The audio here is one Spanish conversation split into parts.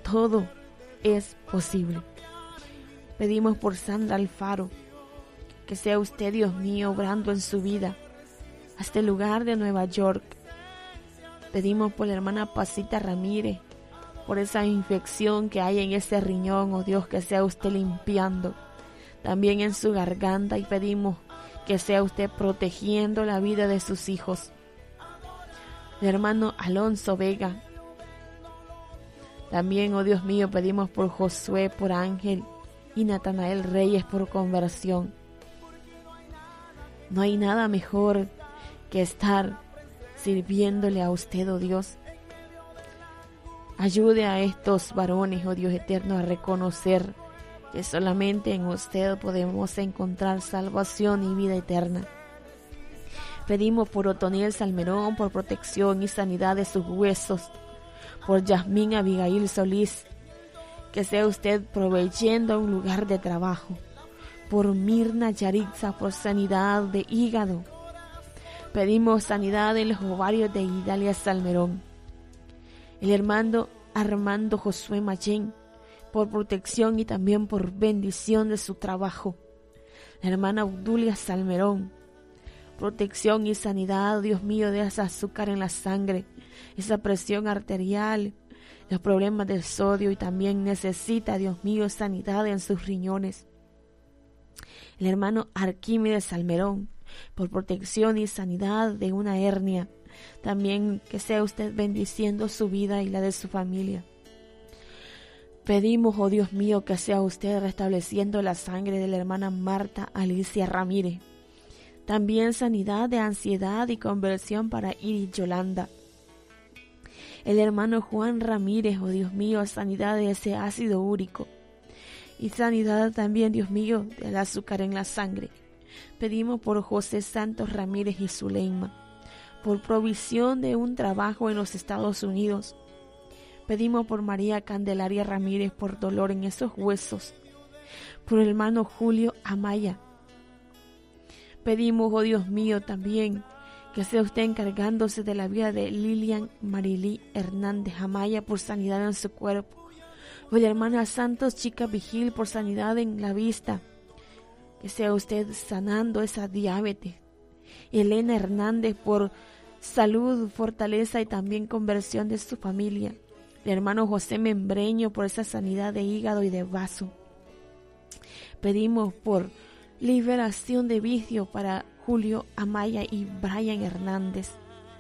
todo es posible. Pedimos por Sandra Alfaro, que sea usted, Dios mío, obrando en su vida, hasta el lugar de Nueva York. Pedimos por la hermana Pasita Ramírez, por esa infección que hay en ese riñón, oh Dios, que sea usted limpiando, también en su garganta, y pedimos que sea usted protegiendo la vida de sus hijos. El hermano Alonso Vega, también, oh Dios mío, pedimos por Josué, por Ángel y Natanael Reyes por conversión. No hay nada mejor que estar sirviéndole a usted, oh Dios. Ayude a estos varones, oh Dios eterno, a reconocer que solamente en usted podemos encontrar salvación y vida eterna. Pedimos por Otoniel Salmerón, por protección y sanidad de sus huesos, por Yasmín Abigail Solís, que sea usted proveyendo un lugar de trabajo, por Mirna Yaritza, por sanidad de hígado. Pedimos sanidad en los ovarios de Idalia Salmerón. El hermano Armando Josué Mayén, por protección y también por bendición de su trabajo. La hermana Obdulia Salmerón, protección y sanidad, Dios mío, de ese azúcar en la sangre, esa presión arterial, los problemas del sodio, y también necesita, Dios mío, sanidad en sus riñones. El hermano Arquímedes Salmerón, por protección y sanidad de una hernia, también que sea usted bendiciendo su vida y la de su familia. Pedimos, oh Dios mío, que sea usted restableciendo la sangre de la hermana Marta Alicia Ramírez. También sanidad de ansiedad y conversión para Iris Yolanda. El hermano Juan Ramírez, oh Dios mío, sanidad de ese ácido úrico. Y sanidad también, Dios mío, del azúcar en la sangre. Pedimos por José Santos Ramírez y Zuleima, por provisión de un trabajo en los Estados Unidos. Pedimos por María Candelaria Ramírez, por dolor en esos huesos. Por el hermano Julio Amaya. Pedimos, oh Dios mío, también que sea usted encargándose de la vida de Lilian Marilí Hernández Amaya, por sanidad en su cuerpo. Por la hermana Santos Chica Vigil, por sanidad en la vista. Que sea usted sanando esa diabetes. Elena Hernández, por salud, fortaleza y también conversión de su familia. El hermano José Membreño, por esa sanidad de hígado y de vaso. Pedimos por liberación de vicio para Julio Amaya y Brian Hernández.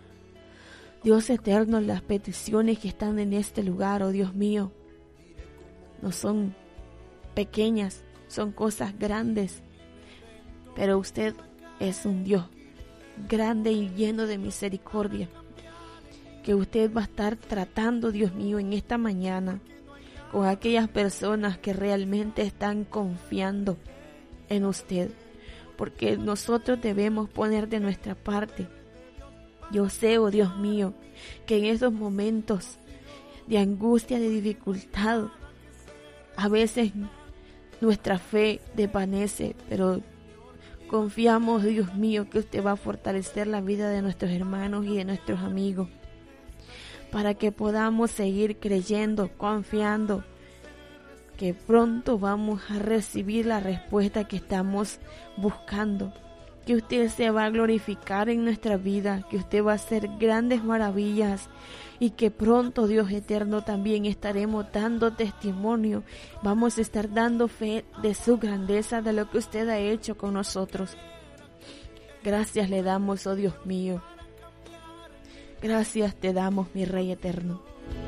Dios eterno, las peticiones que están en este lugar, oh Dios mío, no son pequeñas, son cosas grandes, pero usted es un Dios grande y lleno de misericordia, que usted va a estar tratando, Dios mío, en esta mañana con aquellas personas que realmente están confiando en usted, porque nosotros debemos poner de nuestra parte. Yo sé, oh Dios mío, que en esos momentos de angustia, de dificultad, a veces nuestra fe desvanece, pero confiamos, Dios mío, que usted va a fortalecer la vida de nuestros hermanos y de nuestros amigos, para que podamos seguir creyendo, confiando, que pronto vamos a recibir la respuesta que estamos buscando, que usted se va a glorificar en nuestra vida, que usted va a hacer grandes maravillas y que pronto, Dios eterno, también estaremos dando testimonio, vamos a estar dando fe de su grandeza, de lo que usted ha hecho con nosotros. Gracias le damos, oh Dios mío, gracias te damos, mi Rey eterno.